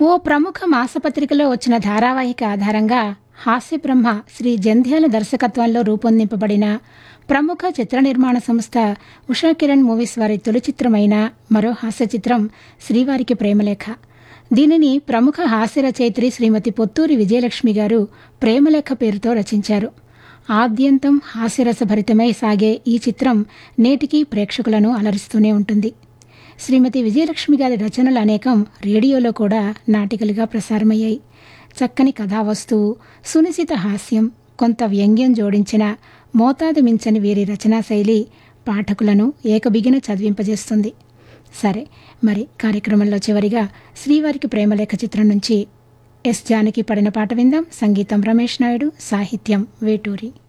ఓ ప్రముఖ మాసపత్రికలో వచ్చిన ధారావాహిక ఆధారంగా హాస్యబ్రహ్మ శ్రీ జంధ్యాల దర్శకత్వంలో రూపొందింపబడిన ప్రముఖ చిత్ర నిర్మాణ సంస్థ ఉషా కిరణ్ మూవీస్ వారి తొలి చిత్రమైన మరో హాస్య చిత్రం శ్రీవారికి ప్రేమలేఖ. దీనిని ప్రముఖ హాస్య రచయిత్రి శ్రీమతి పొత్తూరి విజయలక్ష్మి గారు ప్రేమలేఖ పేరుతో రచించారు. ఆద్యంతం హాస్యరసభరితమై సాగే ఈ చిత్రం నేటికీ ప్రేక్షకులను అలరిస్తూనే ఉంటుంది. శ్రీమతి విజయలక్ష్మి గారి రచనలు అనేకం రేడియోలో కూడా నాటికలుగా ప్రసారమయ్యాయి. చక్కని కథావస్తువు, సునిశిత హాస్యం, కొంత వ్యంగ్యం జోడించిన మోతాదు మించని వీరి రచనా శైలి పాఠకులను ఏకబిగిన చదివింపజేస్తుంది. సరే, మరి కార్యక్రమంలో చివరిగా శ్రీవారికి ప్రేమలేఖ చిత్రం నుంచి ఎస్ జానకి పడిన పాట విందాం. సంగీతం రమేష్ నాయుడు, సాహిత్యం వేటూరి.